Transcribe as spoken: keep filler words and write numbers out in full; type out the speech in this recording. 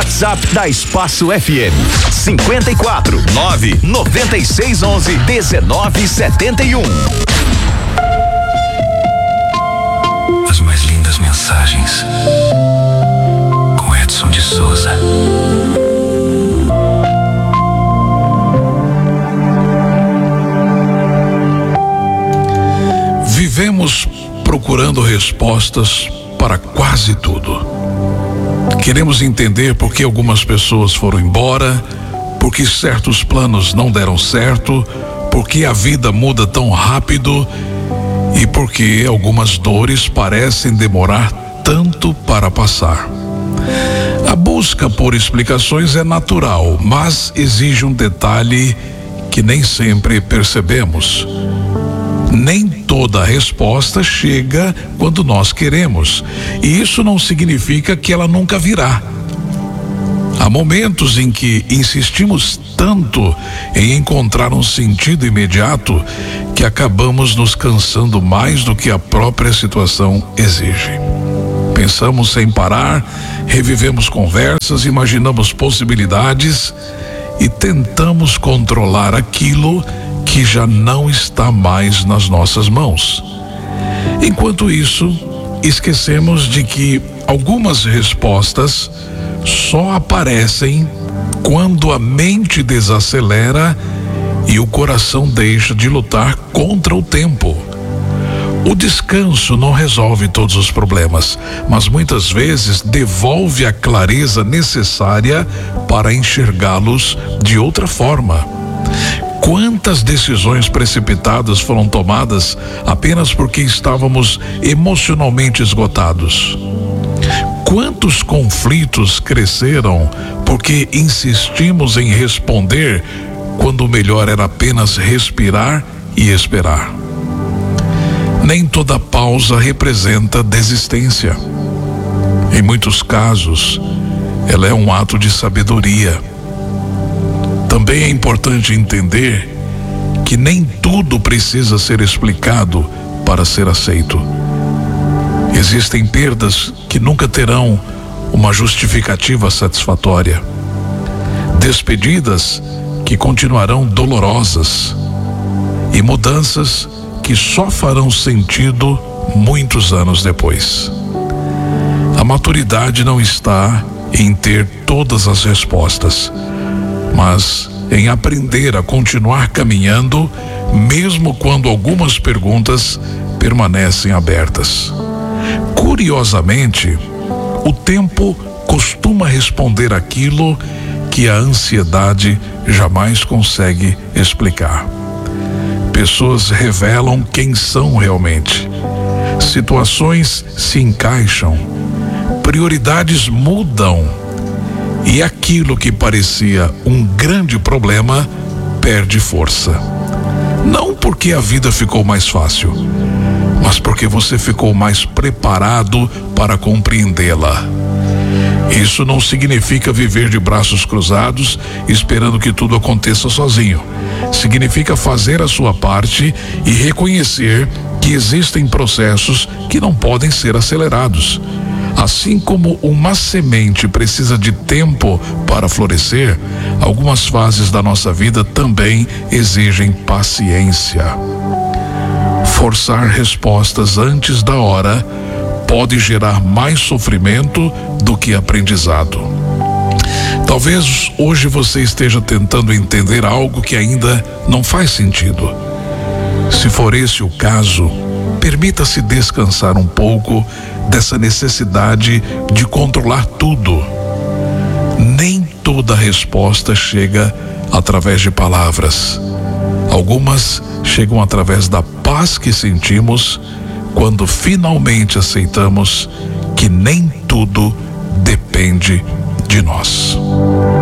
WhatsApp da Espaço F M. cinquenta e quatro, nove, noventa e seis, onze, dezenove, setenta e um. As mais lindas mensagens com Edson de Souza. Vivemos procurando respostas para quase tudo. Queremos entender por que algumas pessoas foram embora, por que certos planos não deram certo, por que a vida muda tão rápido e por que algumas dores parecem demorar tanto para passar. A busca por explicações é natural, mas exige um detalhe que nem sempre percebemos. Nem toda resposta chega quando nós queremos, e isso não significa que ela nunca virá. Há momentos em que insistimos tanto em encontrar um sentido imediato que acabamos nos cansando mais do que a própria situação exige. Pensamos sem parar, revivemos conversas, imaginamos possibilidades e tentamos controlar aquilo que já não está mais nas nossas mãos. Enquanto isso, esquecemos de que algumas respostas só aparecem quando a mente desacelera e o coração deixa de lutar contra o tempo. O descanso não resolve todos os problemas, mas muitas vezes devolve a clareza necessária para enxergá-los de outra forma. Quantas decisões precipitadas foram tomadas apenas porque estávamos emocionalmente esgotados? Quantos conflitos cresceram porque insistimos em responder quando o melhor era apenas respirar e esperar? Nem toda pausa representa desistência. Em muitos casos, ela é um ato de sabedoria. Também é importante entender que nem tudo precisa ser explicado para ser aceito. Existem perdas que nunca terão uma justificativa satisfatória. Despedidas que continuarão dolorosas. E mudanças que só farão sentido muitos anos depois. A maturidade não está em ter todas as respostas, mas em aprender a continuar caminhando, mesmo quando algumas perguntas permanecem abertas. Curiosamente, o tempo costuma responder aquilo que a ansiedade jamais consegue explicar. Pessoas revelam quem são realmente. Situações se encaixam. Prioridades mudam. E aquilo que parecia um grande problema perde força. Não porque a vida ficou mais fácil, mas porque você ficou mais preparado para compreendê-la. Isso não significa viver de braços cruzados, esperando que tudo aconteça sozinho. Significa fazer a sua parte e reconhecer que existem processos que não podem ser acelerados. Assim como uma semente precisa de tempo para florescer, algumas fases da nossa vida também exigem paciência. Forçar respostas antes da hora pode gerar mais sofrimento do que aprendizado. Talvez hoje você esteja tentando entender algo que ainda não faz sentido. Se for esse o caso, permita-se descansar um pouco dessa necessidade de controlar tudo. Nem toda resposta chega através de palavras. Algumas chegam através da paz que sentimos quando finalmente aceitamos que nem tudo depende de nós.